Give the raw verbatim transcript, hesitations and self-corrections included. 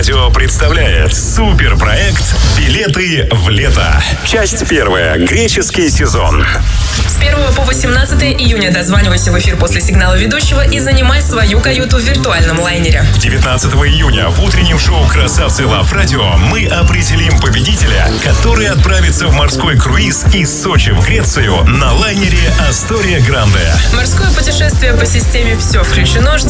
Авторадио представляет суперпроект «Билеты в лето». Часть первая. Греческий сезон. С первого по восемнадцатое июня дозванивайся в эфир после сигнала ведущего и занимай свою каюту в виртуальном лайнере. девятнадцатого июня в утреннем шоу «Красавцы Лав Радио» мы определим победителя, который отправится в морской круиз из Сочи в Грецию на лайнере «Астория Гранде». Морское путешествие по системе «Все включено» ждет